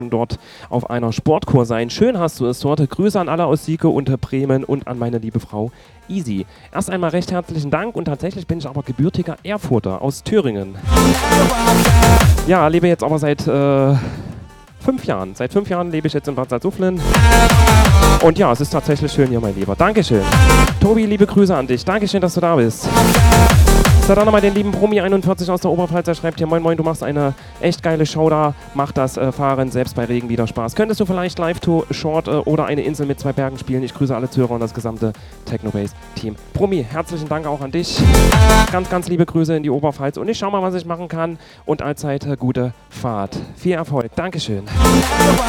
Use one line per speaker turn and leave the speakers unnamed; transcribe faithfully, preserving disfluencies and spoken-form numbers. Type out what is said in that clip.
dort auf einer Sportkur sein. Schön hast du es dort. Grüße an alle aus Sieke und Bremen und an meine liebe Frau Easy. Erst einmal recht herzlichen Dank und tatsächlich bin ich aber gebürtiger Erfurter aus Thüringen. Ja, lebe jetzt aber seit äh, fünf Jahren. Seit fünf Jahren lebe ich jetzt in Bad Salzuflen. Und ja, es ist tatsächlich schön hier, mein Lieber. Dankeschön. Tobi, liebe Grüße an dich. Dankeschön, dass du da bist. So, dann nochmal den lieben Promi einundvierzig aus der Oberpfalz, der schreibt hier: Moin Moin, du machst eine echt geile Show da, mach das äh, Fahren selbst bei Regen wieder Spaß. Könntest du vielleicht Live to Short äh, oder eine Insel mit zwei Bergen spielen? Ich grüße alle Zuhörer und das gesamte Technobase-Team. Promi, herzlichen Dank auch an dich. Ganz, ganz liebe Grüße in die Oberpfalz und ich schau mal, was ich machen kann und allzeit äh, gute Fahrt. Viel Erfolg. Dankeschön.